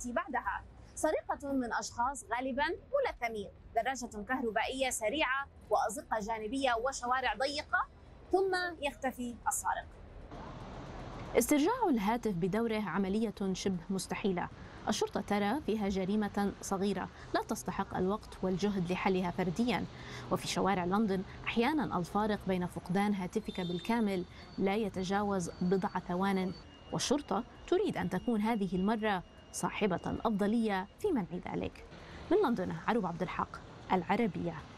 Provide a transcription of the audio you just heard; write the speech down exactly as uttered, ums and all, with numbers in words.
يأتي بعدها. سرقة من أشخاص غالباً ملثمين، دراجة كهربائية سريعة وأزقة جانبية وشوارع ضيقة، ثم يختفي السارق. استرجاع الهاتف بدوره عملية شبه مستحيلة. الشرطة ترى فيها جريمة صغيرة لا تستحق الوقت والجهد لحلها فرديا. وفي شوارع لندن أحيانا الفارق بين فقدان هاتفك بالكامل لا يتجاوز بضع ثوان، والشرطة تريد أن تكون هذه المرة صاحبة الأفضلية في منع ذلك. من لندن، عروب عبد الحق، العربية.